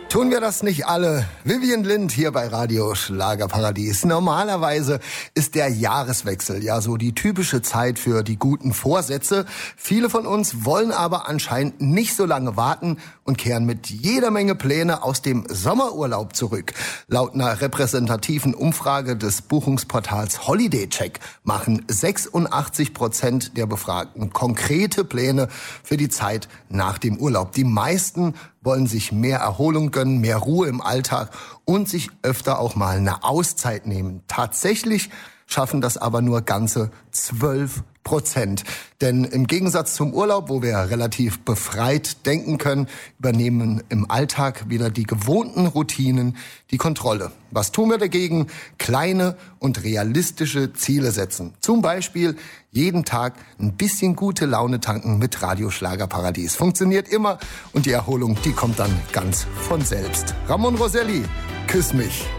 Tun wir das nicht alle? Vivian Lind hier bei Radio Schlagerparadies. Normalerweise ist der Jahreswechsel ja so die typische Zeit für die guten Vorsätze. Viele von uns wollen aber anscheinend nicht so lange warten und kehren mit jeder Menge Pläne aus dem Sommerurlaub zurück. Laut einer repräsentativen Umfrage des Buchungsportals Holiday Check machen 86% der Befragten konkrete Pläne für die Zeit nach dem Urlaub. Die meisten wollen sich mehr Erholung gönnen, mehr Ruhe im Alltag und sich öfter auch mal eine Auszeit nehmen. Tatsächlich schaffen das aber nur ganze 12%. Denn im Gegensatz zum Urlaub, wo wir relativ befreit denken können, übernehmen im Alltag wieder die gewohnten Routinen die Kontrolle. Was tun wir dagegen? Kleine und realistische Ziele setzen. Zum Beispiel jeden Tag ein bisschen gute Laune tanken mit Radio Schlagerparadies. Funktioniert immer und die Erholung, die kommt dann ganz von selbst. Ramon Roselli, küss mich.